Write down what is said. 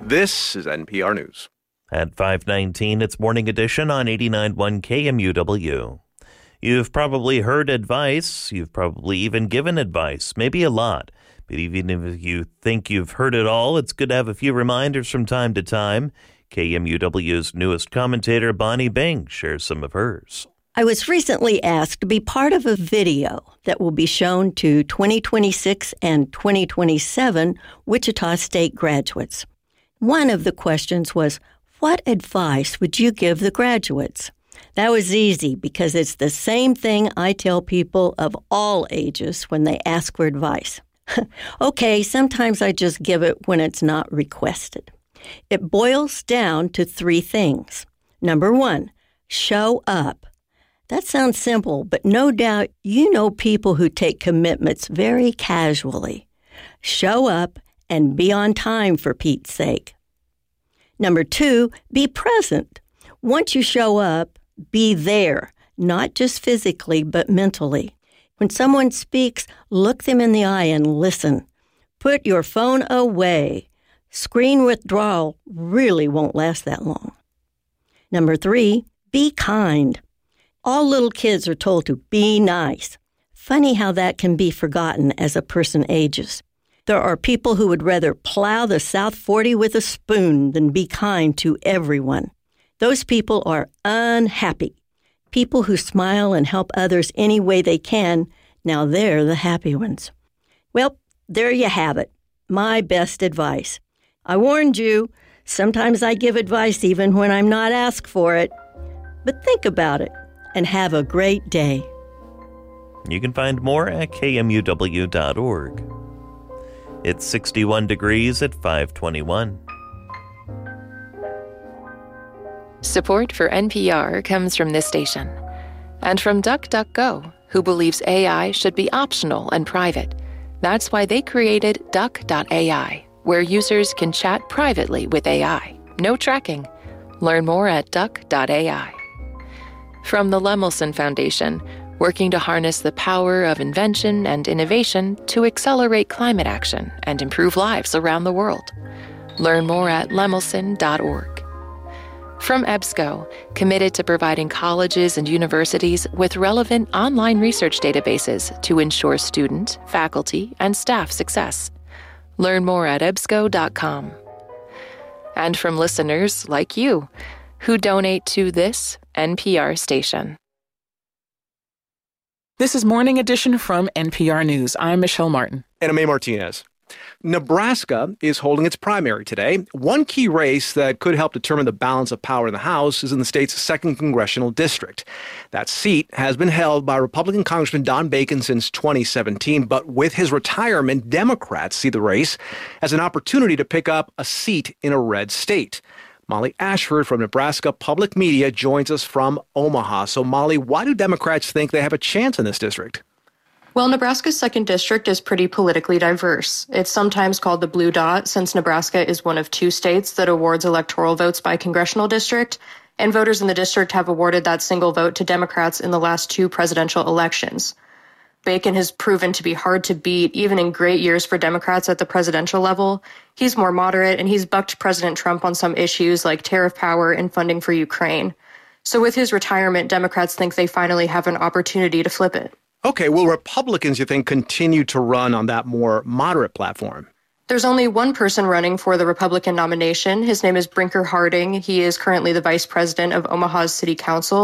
This is NPR News. At 5:19, it's Morning Edition on 89.1 KMUW. You've probably heard advice. You've probably even given advice, maybe a lot. But even if you think you've heard it all, it's good to have a few reminders from time to time. KMUW's newest commentator, Bonnie Bing, shares some of hers. I was recently asked to be part of a video that will be shown to 2026 and 2027 Wichita State graduates. One of the questions was, what advice would you give the graduates? That was easy because it's the same thing I tell people of all ages when they ask for advice. Okay, sometimes I just give it when it's not requested. It boils down to three things. Number one, show up. That sounds simple, but no doubt you know people who take commitments very casually. Show up and be on time, for Pete's sake. Number two, be present. Once you show up, be there, not just physically, but mentally. When someone speaks, look them in the eye and listen. Put your phone away. Screen withdrawal really won't last that long. Number three, be kind. All little kids are told to be nice. Funny how that can be forgotten as a person ages. There are people who would rather plow the South 40 with a spoon than be kind to everyone. Those people are unhappy. People who smile and help others any way they can, now they're the happy ones. Well, there you have it. My best advice. I warned you, sometimes I give advice even when I'm not asked for it. But think about it and have a great day. You can find more at kmuw.org. It's 61 degrees at 5:21. Support for NPR comes from this station and from DuckDuckGo, who believes AI should be optional and private. That's why they created Duck.ai, where users can chat privately with AI. No tracking. Learn more at Duck.ai. From the Lemelson Foundation, working to harness the power of invention and innovation to accelerate climate action and improve lives around the world. Learn more at lemelson.org. From EBSCO, committed to providing colleges and universities with relevant online research databases to ensure student, faculty, and staff success. Learn more at ebsco.com. And from listeners like you, who donate to this NPR station. This is Morning Edition from NPR News. I'm Michelle Martin. And I'm A. Martinez. Nebraska is holding its primary today. One key race that could help determine the balance of power in the House is in the state's 2nd Congressional District. That seat has been held by Republican Congressman Don Bacon since 2017, but with his retirement, Democrats see the race as an opportunity to pick up a seat in a red state. Molly Ashford from Nebraska Public Media joins us from Omaha. So, Molly, why do Democrats think they have a chance in this district? Well, Nebraska's 2nd District is pretty politically diverse. It's sometimes called the Blue Dot, since Nebraska is one of 2 states that awards electoral votes by congressional district, and voters in the district have awarded that single vote to Democrats in the last 2 presidential elections. Bacon has proven to be hard to beat, even in great years for Democrats at the presidential level. He's more moderate, and he's bucked President Trump on some issues like tariff power and funding for Ukraine. So with his retirement, Democrats think they finally have an opportunity to flip it. Okay, will Republicans, you think, continue to run on that more moderate platform? There's only one person running for the Republican nomination. His name is Brinker Harding. He is currently the vice president of Omaha's city council.